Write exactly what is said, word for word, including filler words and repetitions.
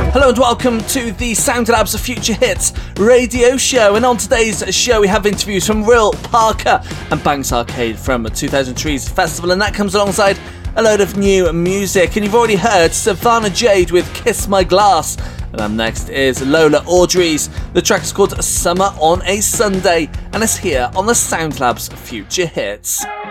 Hello and welcome to the SoundLabs Future Hits radio show. And on today's show we have interviews from Will Parker and Banks Arcade from two thousand Trees Festival, and that comes alongside a load of new music. And you've already heard Savannah Jade with Kiss My Glass. And up next is Lola Audrey's. The track is called Summer on a Sunday, and it's here on the SoundLabs Future Hits.